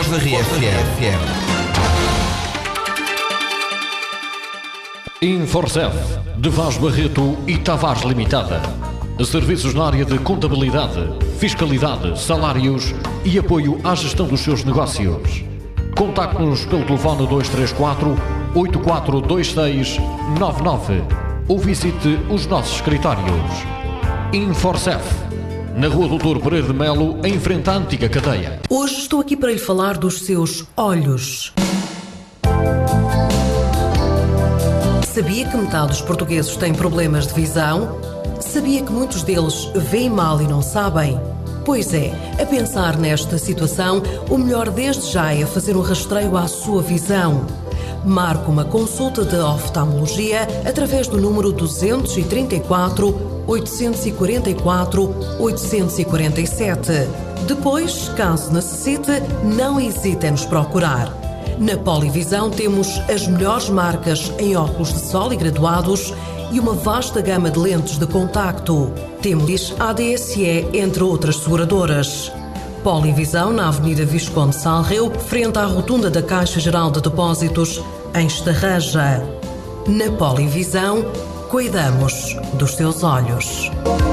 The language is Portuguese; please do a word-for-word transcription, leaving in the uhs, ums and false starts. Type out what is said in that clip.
Voz da R F M. Inforcef, de Vaz Barreto e Tavares Limitada. Serviços na área de contabilidade, fiscalidade, salários e apoio à gestão dos seus negócios. Contacte-nos pelo telefone dois três quatro, oito quatro dois seis, nove nove ou visite os nossos escritórios. Inforcef, na Rua Doutor Pereira de Melo, em frente à antiga cadeia. Hoje estou aqui para lhe falar dos seus olhos. Sabia que metade dos portugueses têm problemas de visão? Sabia que muitos deles veem mal e não sabem? Pois é, a pensar nesta situação, o melhor desde já é fazer um rastreio à sua visão. Marque uma consulta de oftalmologia através do número duzentos e trinta e quatro, oitocentos e quarenta e quatro, oitocentos e quarenta e sete. Depois, caso necessite, não hesite em nos procurar. Na Polivisão temos as melhores marcas em óculos de sol e graduados e uma vasta gama de lentes de contacto. Temos a D S E, entre outras seguradoras. Polivisão na Avenida Visconde Salreu, frente à rotunda da Caixa Geral de Depósitos, em Estarreja. Na Polivisão, cuidamos dos seus olhos.